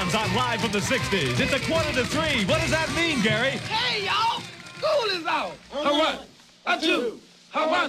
Bonds on Live from the 60s. It's 2:45. What does that mean, Gary? Hey, y'all! School is out! All right. I do. All right.